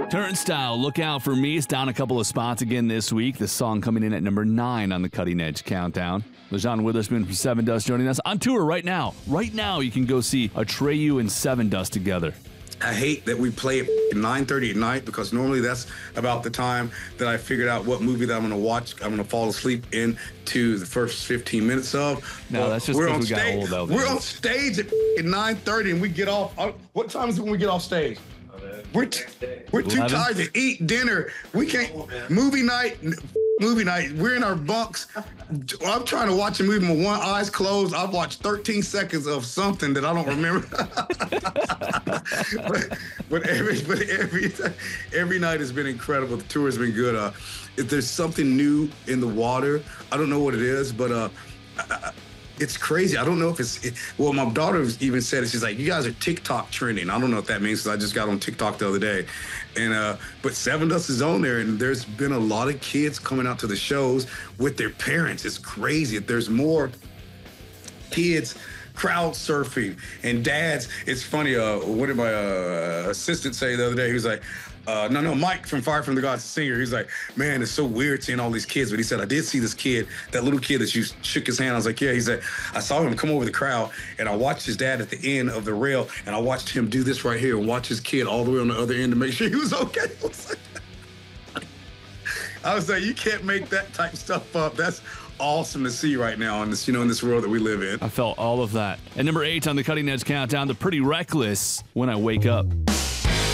Turnstile, Look Out for Me. It's down a couple of spots again this week. The song coming in at number 9 on the Cutting Edge Countdown. LeJean Witherspoon from Seven Dust joining us on tour right now. Right now, you can go see Atreyu and Seven Dust together. I hate that we play at 9:30 at night because normally that's about the time that I figured out what movie that I'm going to watch. I'm going to fall asleep into the first 15 minutes of. No, that's just because we got old, though. We're on stage at 9:30 and we get off. What time is it when we get off stage? We're too tired to eat dinner. We can't. Movie night. We're in our bunks. I'm trying to watch a movie with one eye's closed. I've watched 13 seconds of something that I don't remember. but every night has been incredible. The tour has been good. If there's something new in the water, I don't know what it is, but it's crazy. I don't know if well, my daughter even said it. She's like, you guys are TikTok trending. I don't know what that means because I just got on TikTok the other day. And but Seven Dust is on there, and there's been a lot of kids coming out to the shows with their parents. It's crazy. There's more kids crowd surfing and dads. It's funny. What did my assistant say the other day? He was like, Mike from Fire from the Gods, the singer. He's like, man, it's so weird seeing all these kids. But he said, I did see this kid, that little kid that you shook his hand. I was like, yeah. He said, I saw him come over the crowd, and I watched his dad at the end of the rail, and I watched him do this right here and watch his kid all the way on the other end to make sure he was okay. I was like, you can't make that type of stuff up. That's awesome to see right now in this, in this world that we live in. I felt all of that. At number 8 on the Cutting Edge Countdown, the Pretty Reckless, When I Wake Up.